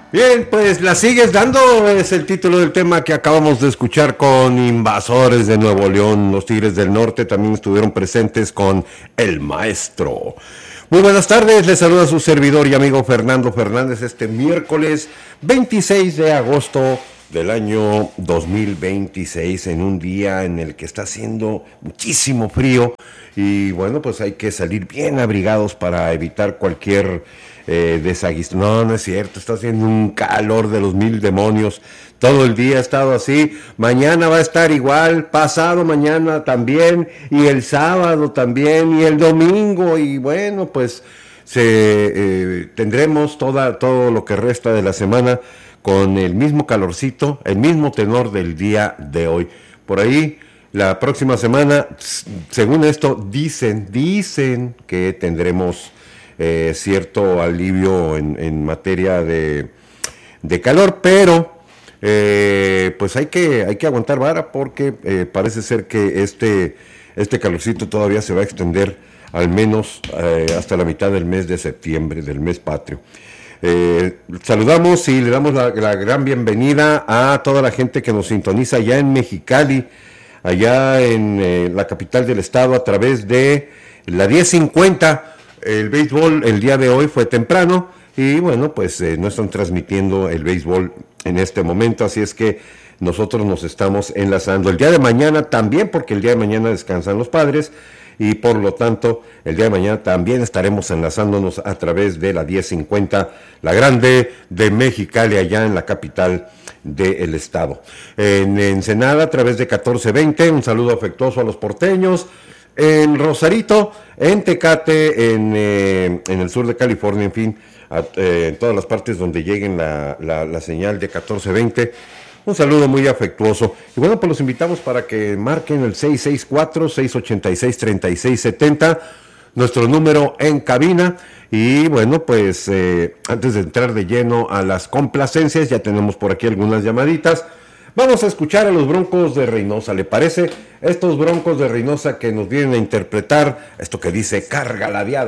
Bien, pues la sigues dando, es el título del tema que acabamos de escuchar con Invasores de Nuevo León. Los Tigres del Norte también estuvieron presentes con El Maestro. Muy buenas tardes, les saluda su servidor y amigo Fernando Fernández este miércoles 26 de agosto del año 2026, en un día en el que está haciendo muchísimo frío y bueno, pues hay que salir bien abrigados para evitar cualquier desaguisto. No, no es cierto, está haciendo un calor de los mil demonios. Todo el día ha estado así, mañana va a estar igual, pasado mañana también, y el sábado también, y el domingo, y bueno, pues tendremos todo lo que resta de la semana con el mismo calorcito, el mismo tenor del día de hoy. Por ahí, la próxima semana, según esto, dicen que tendremos cierto alivio en materia de calor, pero pues hay que aguantar vara porque parece ser que este calorcito todavía se va a extender al menos hasta la mitad del mes de septiembre, del mes patrio. Saludamos y le damos la gran bienvenida a toda la gente que nos sintoniza allá en Mexicali, allá en la capital del estado, a través de la 1050. El béisbol el día de hoy fue temprano y bueno, pues no están transmitiendo el béisbol en este momento, así es que nosotros nos estamos enlazando el día de mañana también, porque el día de mañana descansan los padres y por lo tanto el día de mañana también estaremos enlazándonos a través de la 1050, la grande de Mexicali, allá en la capital del estado. En Ensenada a través de 1420, un saludo afectuoso a los porteños. En Rosarito, en Tecate, en el sur de California, en fin, en todas las partes donde lleguen la señal de 1420. Un saludo muy afectuoso. Y bueno, pues los invitamos para que marquen el 664-686-3670, nuestro número en cabina. Y bueno, pues antes de entrar de lleno a las complacencias, ya tenemos por aquí algunas llamaditas. Vamos a escuchar a los Broncos de Reynosa, ¿le parece? Estos Broncos de Reynosa que nos vienen a interpretar esto que dice Carga la Diabla.